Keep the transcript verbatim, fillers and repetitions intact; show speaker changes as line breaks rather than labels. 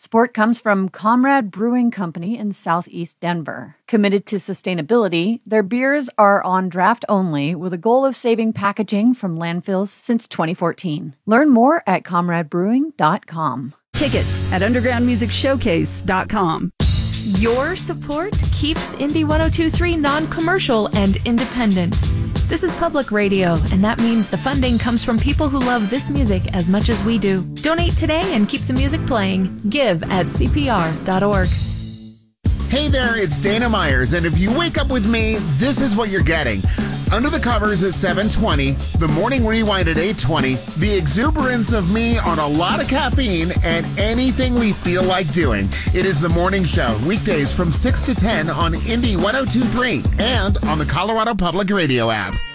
Support comes from Comrade Brewing Company in Southeast Denver. Committed to sustainability, their beers are on draft only with a goal of saving packaging from landfills since twenty fourteen. Learn more at comrade brewing dot com.
Tickets at underground music showcase dot com.
Your support keeps Indie one oh two point three non-commercial and independent. This is public radio, and that means the funding comes from people who love this music as much as we do. Donate today and keep the music playing. Give at c p r dot org.
Hey there, it's Dana Myers, and if you wake up with me, this is what you're getting. Under the Covers at seven twenty, the Morning Rewind at eight twenty, the exuberance of me on a lot of caffeine, and anything we feel like doing. It is The Morning Show, weekdays from six to ten on Indie one oh two point three and on the Colorado Public Radio app.